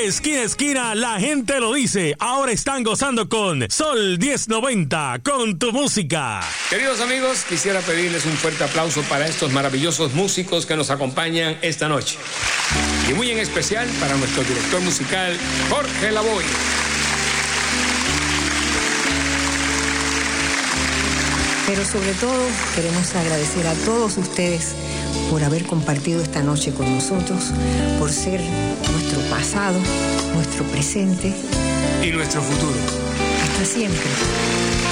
esquina a esquina, la gente lo dice. Ahora están gozando con Sol 1090, con tu música. Queridos amigos, quisiera pedirles un fuerte aplauso para estos maravillosos músicos que nos acompañan esta noche. Y muy en especial para nuestro director musical, Jorge Lavoy. Pero sobre todo queremos agradecer a todos ustedes por haber compartido esta noche con nosotros, por ser nuestro pasado, nuestro presente y nuestro futuro. Hasta siempre.